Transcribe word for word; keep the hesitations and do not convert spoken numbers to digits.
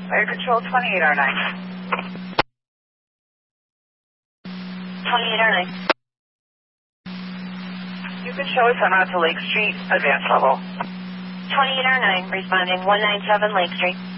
Fire Control twenty-eight R nine. twenty-eight R nine. You can show us on out to Lake Street, advanced level. twenty-eight R nine, responding one nine seven Lake Street.